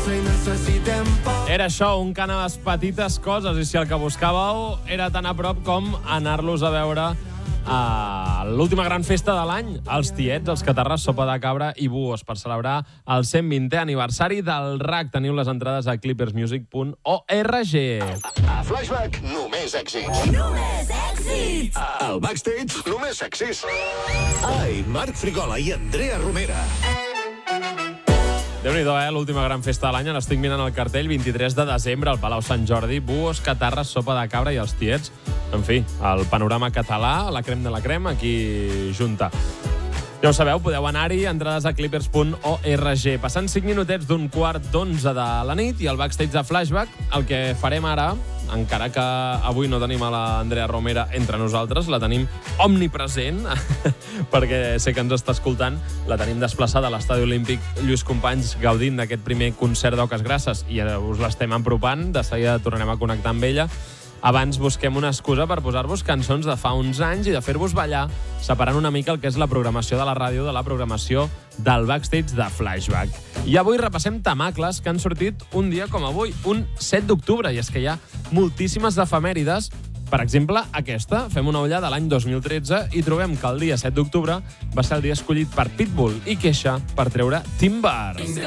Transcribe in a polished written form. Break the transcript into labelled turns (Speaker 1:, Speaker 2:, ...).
Speaker 1: Era això, un cant a les petites coses, i si el que buscàveu era tan a prop com anar-los a veure a l'última gran festa de l'any, els Tiets, els Catarres, Sopa de Cabra i Buos, per celebrar el 120è aniversari del RAC. Teniu les entrades a clippersmusic.org.
Speaker 2: A Flashback, només èxits.
Speaker 3: Només èxits!
Speaker 2: Al Backstage, només èxits. Ai, Marc Frigola i Andrea Romera.
Speaker 1: Déu-n'hi-do, l'última gran festa de l'any. L'estic mirant al cartell, 23 de desembre, al Palau Sant Jordi, Buos, Catarres, Sopa de Cabra i els Tiets. En fi, el panorama català, la crem de la crem, aquí junta. Ja ho sabeu, podeu anar-hi, entrades a clippers.org. Passant 5 minutets d'un 10:15 de la nit i el backstage de Flashback, el que farem ara, encara que avui no tenim a l'Andrea Romera entre nosaltres, la tenim omnipresent, perquè sé que ens està escoltant, la tenim desplaçada a l'Estadi Olímpic Lluís Companys, gaudint d'aquest primer concert d'Oques Grasses, i ara us l'estem apropant, de seguida tornarem a connectar amb ella. Abans busquem una excusa per posar-vos cançons de fa uns anys i de fer-vos ballar, separant una mica el que és la programació de la ràdio de la programació del backstage de Flashback. I avui repassem temacles que han sortit un dia com avui, un 7 d'octubre, i és que hi ha moltíssimes efemèrides. Per exemple, aquesta, fem una ullada de l'any 2013 i trobem que el dia 7 d'octubre va ser el dia escollit per Pitbull i Kesha per treure Timber.